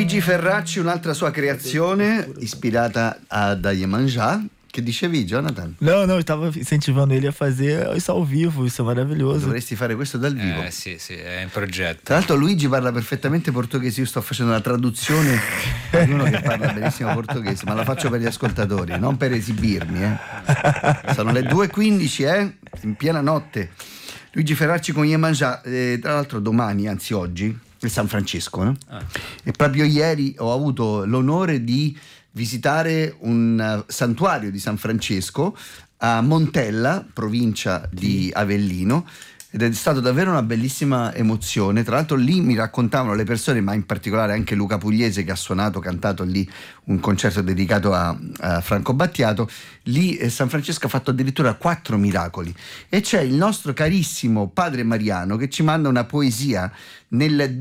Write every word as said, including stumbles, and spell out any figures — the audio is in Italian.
Luigi Ferracci, un'altra sua creazione ispirata a da Iemanjá. Che dicevi, Jonathan? Não, não, eu estava incentivando ele a fazer isso ao vivo, isso é maravilhoso. Dovresti fare questo dal vivo. Eh sì, sì, è in progetto. Tra l'altro Luigi parla perfettamente portoghese, io sto facendo la traduzione di uno che parla benissimo portoghese, ma la faccio per gli ascoltatori, non per esibirmi, eh. Sono le due e quindici, eh, in piena notte. Luigi Ferracci con Iemanjá, eh, tra l'altro domani, anzi oggi, è San Francesco, no? Ah. E proprio ieri ho avuto l'onore di visitare un santuario di San Francesco a Montella, provincia di Avellino, ed è stata davvero una bellissima emozione. Tra l'altro lì mi raccontavano le persone, ma in particolare anche Luca Pugliese, che ha suonato, cantato lì un concerto dedicato a, a Franco Battiato. Lì eh, San Francesco ha fatto addirittura quattro miracoli, e c'è il nostro carissimo padre Mariano che ci manda una poesia nel